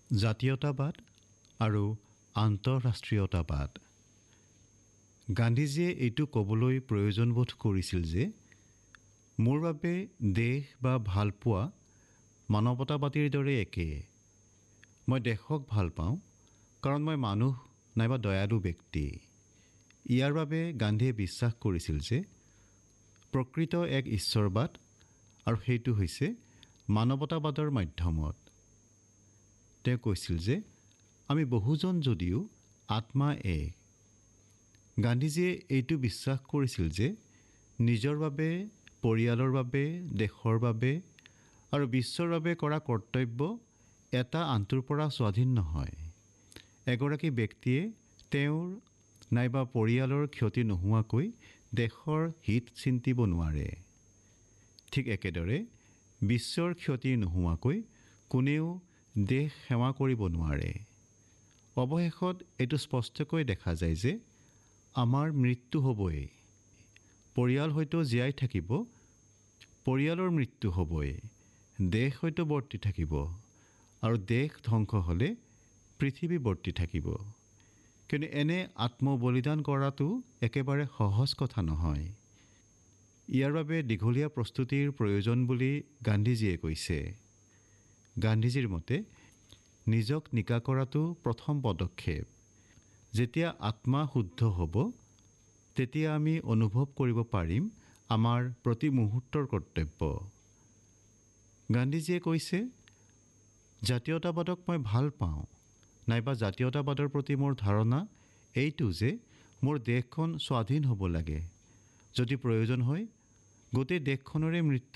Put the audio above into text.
জাতীয়তাবাদ আৰু আন্তঃৰাষ্ট্ৰীয়তাবাদ। গান্ধীজীয়ে এইটো ক'বলৈ প্ৰয়োজনবোধ কৰিছিল যে মোৰ বাবে দেশ বা ভালপোৱা মানৱতাবাদীৰ দৰে একে। মই দেশক ভাল পাওঁ কাৰণ মই মানুহ নাইবা দয়ালু ব্যক্তি। ইয়াৰ বাবে গান্ধীয়ে বিশ্বাস কৰিছিল যে প্ৰকৃত এক ঈশ্বৰবাদ, আৰু সেইটো হৈছে মানৱতাবাদৰ মাধ্যমত। তেওঁ কৈছিল যে আমি বহুজন যদিও আত্মা এক। গান্ধীজীয়ে এইটো বিশ্বাস কৰিছিল যে নিজৰ বাবে, পৰিয়ালৰ বাবে, দেশৰ বাবে আৰু বিশ্বৰ বাবে কৰা কৰ্তব্য এটা আনটোৰ পৰা স্বাধীন নহয়। এগৰাকী ব্যক্তিয়ে তেওঁৰ নাইবা পৰিয়ালৰ ক্ষতি নোহোৱাকৈ দেশৰ হিত চিন্তিব নোৱাৰে। ঠিক একেদৰে বিশ্বৰ ক্ষতি নোহোৱাকৈ কোনেও দেশ সেৱা কৰিব নোৱাৰে। অৱশেষত এইটো স্পষ্টকৈ দেখা যায় যে আমাৰ মৃত্যু হ'বই। পৰিয়াল হয়তো জীয়াই থাকিব, পৰিয়ালৰ মৃত্যু হ'বই। দেশ হয়তো বৰ্তি থাকিব, আৰু দেশ ধ্বংস হ'লে পৃথিৱী বৰ্তি থাকিব। কিন্তু এনে আত্মবলিদান কৰাটো একেবাৰে সহজ কথা নহয়। ইয়াৰ বাবে দীঘলীয়া প্ৰস্তুতিৰ প্ৰয়োজন বুলি গান্ধীজীয়ে কৈছে। গান্ধীজীৰ মতে নিজক নিকা কৰাটো প্ৰথম পদক্ষেপ। যেতিয়া আত্মা শুদ্ধ হ'ব, তেতিয়া আমি অনুভৱ কৰিব পাৰিম আমাৰ প্ৰতি মুহূৰ্তৰ কৰ্তব্য। গান্ধীজীয়ে কৈছে, জাতীয়তাবাদক মই ভাল পাওঁ, নাইবা জাতীয়তাবাদৰ প্ৰতি মোৰ ধাৰণা এইটো যে মোৰ দেশখন স্বাধীন হ'ব লাগে। যদি প্ৰয়োজন হয় গোটেই দেশখনৰে মৃত্যু